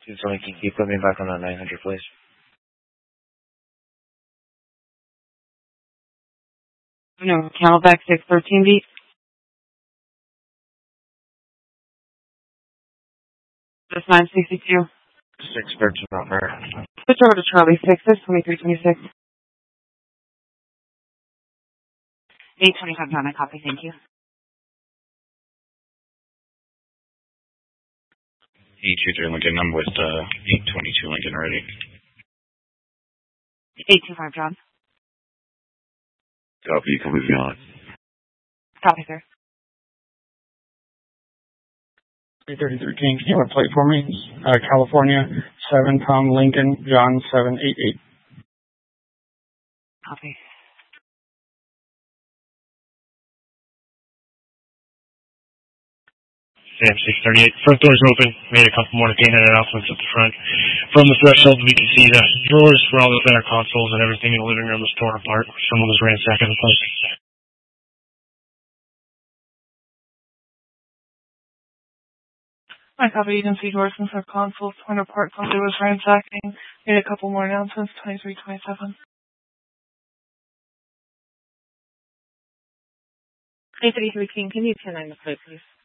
So can you put me back on that 900, please? No, Camelback 613 beat. That's 962. 613 over. Switch over to Charlie 6, that's 2326. 825 John, I copy, thank you. 823 Lincoln, I'm with 822 Lincoln ready. 825 John. Copy, you can move me on. Copy, sir. 333 King, can you have a plate for me? California, 7 Tom Lincoln, John 788. Copy. Sam 638. Front door's open. Made a couple more painted announcements up the front. From the threshold, we can see the drawers for all the center consoles and everything in the living room was torn apart. Someone was ransacking the place. I copy. You can see drawers and center consoles torn apart. Somebody was ransacking. Made a couple more announcements. 2327. 333 King, can you 10-9 the plate, please?